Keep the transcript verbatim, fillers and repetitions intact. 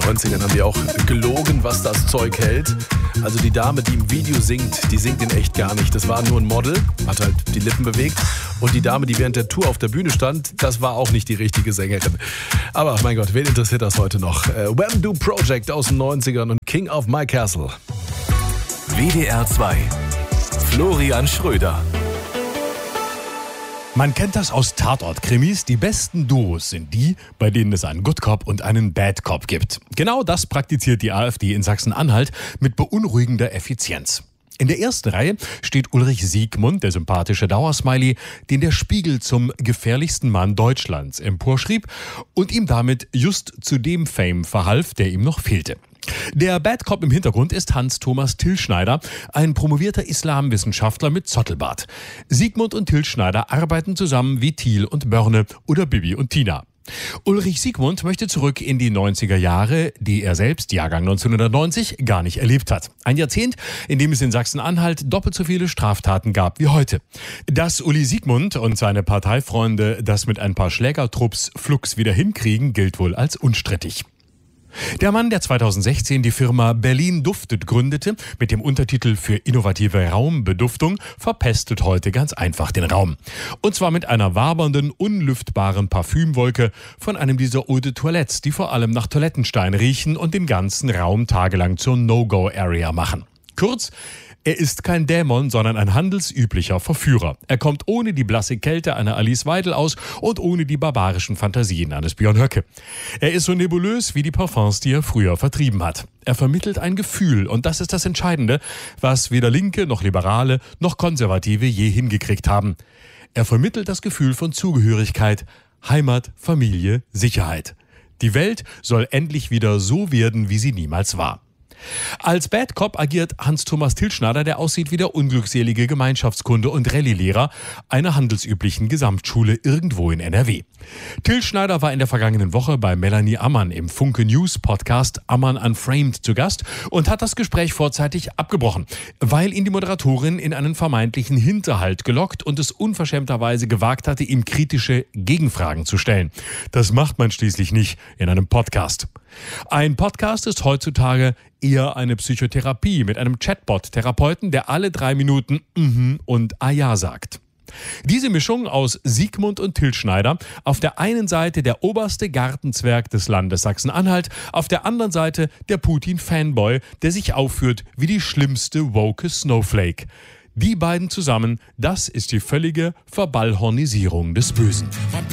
neunzigern haben die auch gelogen, was das Zeug hält. Also die Dame, die im Video singt, die singt in echt gar nicht. Das war nur ein Model, hat halt die Lippen bewegt. Und die Dame, die während der Tour auf der Bühne stand, das war auch nicht die richtige Sängerin. Aber mein Gott, wen interessiert das heute noch? Äh, Wham Do Project aus den neunzigern und King of My Castle. W D R zwei. Florian Schröder. Man kennt das aus Tatort-Krimis. Die besten Duos sind die, bei denen es einen Good Cop und einen Bad Cop gibt. Genau das praktiziert die AfD in Sachsen-Anhalt mit beunruhigender Effizienz. In der ersten Reihe steht Ulrich Siegmund, der sympathische Dauersmiley, den der Spiegel zum gefährlichsten Mann Deutschlands emporschrieb und ihm damit just zu dem Fame verhalf, der ihm noch fehlte. Der Bad Cop im Hintergrund ist Hans-Thomas Tilschneider, ein promovierter Islamwissenschaftler mit Zottelbart. Siegmund und Tilschneider arbeiten zusammen wie Thiel und Börne oder Bibi und Tina. Ulrich Siegmund möchte zurück in die neunziger Jahre, die er selbst, Jahrgang neunzehnhundertneunzig, gar nicht erlebt hat. Ein Jahrzehnt, in dem es in Sachsen-Anhalt doppelt so viele Straftaten gab wie heute. Dass Uli Siegmund und seine Parteifreunde das mit ein paar Schlägertrupps flugs wieder hinkriegen, gilt wohl als unstrittig. Der Mann, der zweitausendsechzehn die Firma Berlin Duftet gründete, mit dem Untertitel für innovative Raumbeduftung, verpestet heute ganz einfach den Raum. Und zwar mit einer wabernden, unlüftbaren Parfümwolke von einem dieser Eau de Toilettes, die vor allem nach Toilettenstein riechen und den ganzen Raum tagelang zur No-Go-Area machen. Kurz, er ist kein Dämon, sondern ein handelsüblicher Verführer. Er kommt ohne die blasse Kälte einer Alice Weidel aus und ohne die barbarischen Fantasien eines Björn Höcke. Er ist so nebulös wie die Parfums, die er früher vertrieben hat. Er vermittelt ein Gefühl und das ist das Entscheidende, was weder Linke noch Liberale noch Konservative je hingekriegt haben. Er vermittelt das Gefühl von Zugehörigkeit, Heimat, Familie, Sicherheit. Die Welt soll endlich wieder so werden, wie sie niemals war. Als Bad Cop agiert Hans-Thomas Tilschneider, der aussieht wie der unglückselige Gemeinschaftskunde und Rallye-Lehrer einer handelsüblichen Gesamtschule irgendwo in N R W. Tilschneider war in der vergangenen Woche bei Melanie Ammann im Funke News Podcast Ammann Unframed zu Gast und hat das Gespräch vorzeitig abgebrochen, weil ihn die Moderatorin in einen vermeintlichen Hinterhalt gelockt und es unverschämterweise gewagt hatte, ihm kritische Gegenfragen zu stellen. Das macht man schließlich nicht in einem Podcast. Ein Podcast ist heutzutage eher eine Psychotherapie mit einem Chatbot-Therapeuten, der alle drei Minuten mhm und ah ja sagt. Diese Mischung aus Siegmund und Tilschneider, auf der einen Seite der oberste Gartenzwerg des Landes Sachsen-Anhalt, auf der anderen Seite der Putin-Fanboy, der sich aufführt wie die schlimmste woke Snowflake. Die beiden zusammen, das ist die völlige Verballhornisierung des Bösen.